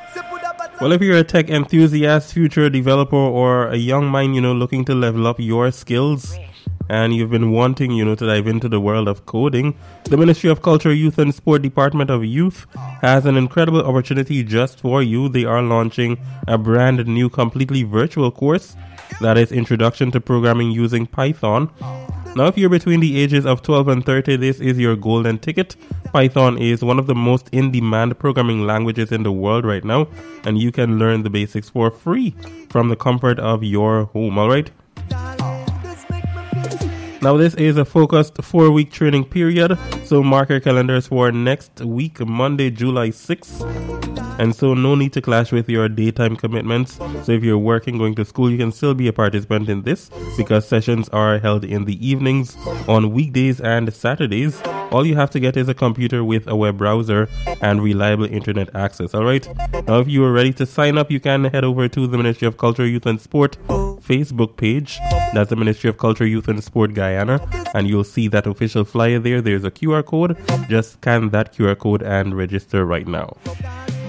Well, if you're a tech enthusiast, future developer, or a young mind, looking to level up your skills, and you've been wanting, to dive into the world of coding, the Ministry of Culture, Youth and Sport Department of Youth has an incredible opportunity just for you. They are launching a brand new, completely virtual course that is Introduction to Programming Using Python. Now, if you're between the ages of 12 and 30, this is your golden ticket. Python is one of the most in-demand programming languages in the world right now, and you can learn the basics for free from the comfort of your home, all right? Now, this is a focused 4-week training period, so mark your calendars for next week, Monday, July 6th. And so no need to clash with your daytime commitments. So if you're working, going to school, you can still be a participant in this because sessions are held in the evenings on weekdays and Saturdays. All you have to get is a computer with a web browser and reliable internet access. All right. Now, if you are ready to sign up, you can head over to the Ministry of Culture, Youth and Sport Facebook page. That's the Ministry of Culture, Youth and Sport Guyana. And you'll see that official flyer there. There's a QR code. Just scan that QR code and register right now.